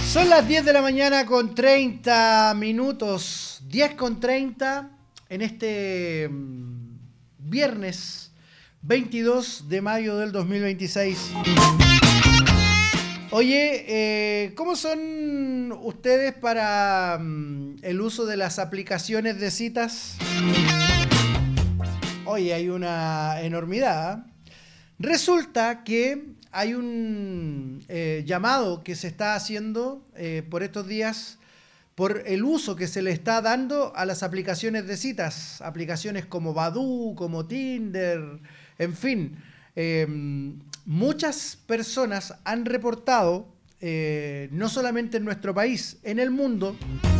Son las 10 de la mañana con 30 minutos, 10 con 30 en este viernes 22 de mayo del 2026. Oye, ¿cómo son ustedes para el uso de las aplicaciones de citas? Oye, hay una enormidad. Resulta que hay un llamado que se está haciendo por estos días por el uso que se le está dando a las aplicaciones de citas, aplicaciones como Badoo, como Tinder, en fin. Muchas personas han reportado, no solamente en nuestro país, en el mundo,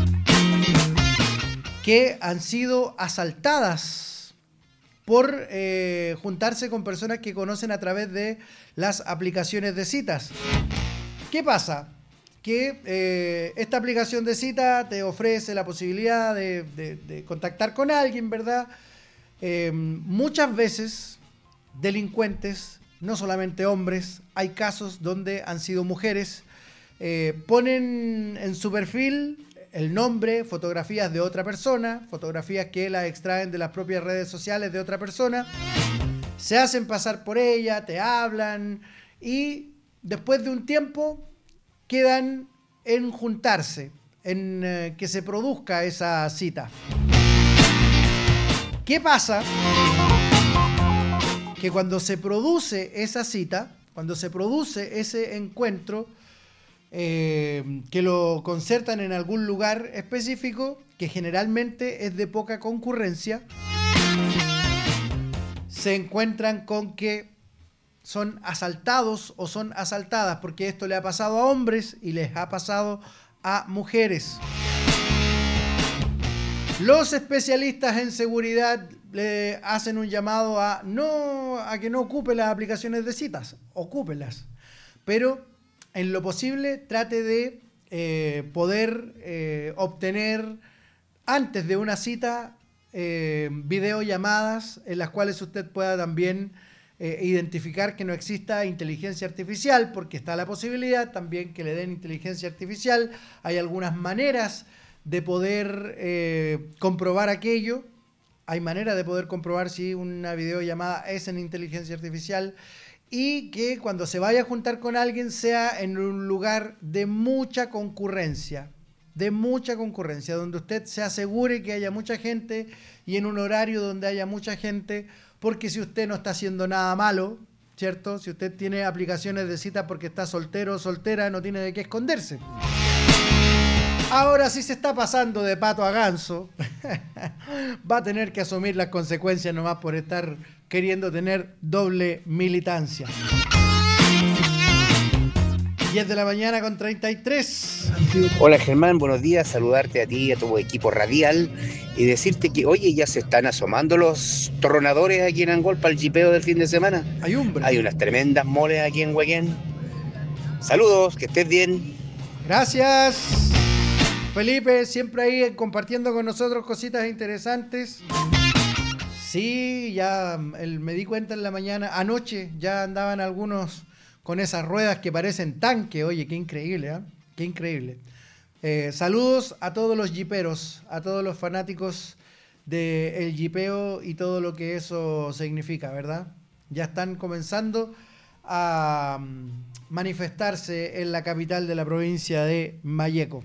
que han sido asaltadas por juntarse con personas que conocen a través de las aplicaciones de citas. ¿Qué pasa? Que esta aplicación de cita te ofrece la posibilidad de contactar con alguien, ¿verdad? Muchas veces delincuentes, no solamente hombres, hay casos donde han sido mujeres, ponen en su perfil el nombre, fotografías de otra persona, fotografías que las extraen de las propias redes sociales de otra persona, se hacen pasar por ella, te hablan y después de un tiempo quedan en juntarse, en que se produzca esa cita. ¿Qué pasa? Que cuando se produce esa cita, cuando se produce ese encuentro, que lo concertan en algún lugar específico, que generalmente es de poca concurrencia, se encuentran con que son asaltados o son asaltadas, porque esto le ha pasado a hombres y les ha pasado a mujeres. Los especialistas en seguridad le hacen un llamado a que no ocupe las aplicaciones de citas, ocúpelas, pero en lo posible trate de poder obtener antes de una cita videollamadas en las cuales usted pueda también identificar que no exista inteligencia artificial, porque está la posibilidad también que le den inteligencia artificial. Hay algunas maneras de poder comprobar aquello. Hay manera de poder comprobar si una videollamada es en inteligencia artificial, y que cuando se vaya a juntar con alguien sea en un lugar de mucha concurrencia, donde usted se asegure que haya mucha gente y en un horario donde haya mucha gente, porque si usted no está haciendo nada malo, ¿cierto? Si usted tiene aplicaciones de cita porque está soltero o soltera, no tiene de qué esconderse. Ahora, si se está pasando de pato a ganso, va a tener que asumir las consecuencias nomás por estar queriendo tener doble militancia. 10 de la mañana con 33. Hola Germán, buenos días, saludarte a ti y a tu equipo radial y decirte que, oye, ya se están asomando los tronadores aquí en Angol para el jipeo del fin de semana. Hay unas tremendas moles aquí en Huequén. Saludos, que estés bien. Gracias, Felipe, siempre ahí compartiendo con nosotros cositas interesantes. Sí, ya me di cuenta en la mañana, anoche ya andaban algunos con esas ruedas que parecen tanque. Oye, qué increíble, ¿eh? Qué increíble. Saludos a todos los jiperos, a todos los fanáticos del jipeo y todo lo que eso significa, ¿verdad? Ya están comenzando a manifestarse en la capital de la provincia de Malleco.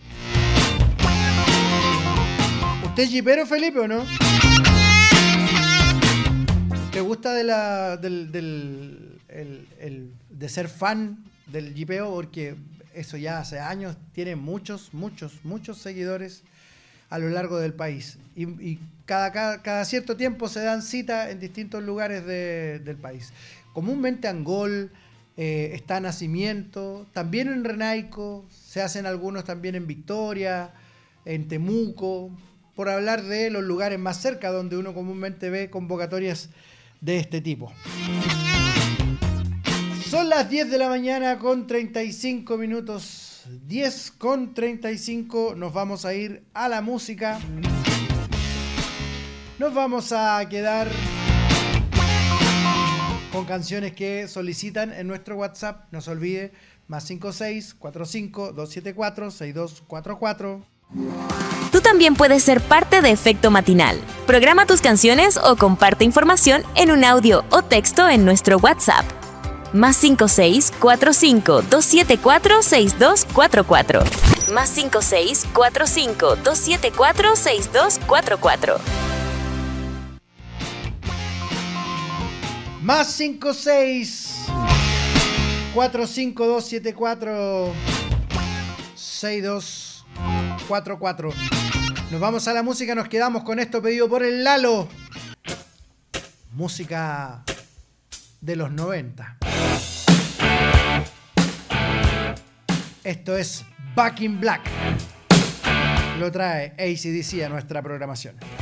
¿Usted es jipero, Felipe, o no? ¿Te gusta de ser fan del jipeo? Porque eso ya hace años tiene muchos seguidores a lo largo del país. Y cada cierto tiempo se dan cita en distintos lugares del país. Comúnmente Angol, está Nacimiento, también en Renaico, se hacen algunos también en Victoria, en Temuco, por hablar de los lugares más cerca donde uno comúnmente ve convocatorias de este tipo. Son las 10 de la mañana con 35 minutos. 10 con 35. Nos vamos a ir a la música. Nos vamos a quedar con canciones que solicitan en nuestro WhatsApp. No se olvide Más 56-45-274-6244. Tú también puedes ser parte de Efecto Matinal. Programa tus canciones o comparte información en un audio o texto en nuestro WhatsApp. Más 56-45-274-6244. Más 56-45-274-6244. Más 56-45-274-6244. Nos vamos a la música, nos quedamos con esto pedido por el Lalo. Música de los 90. Esto es Back in Black. Lo trae AC/DC a nuestra programación.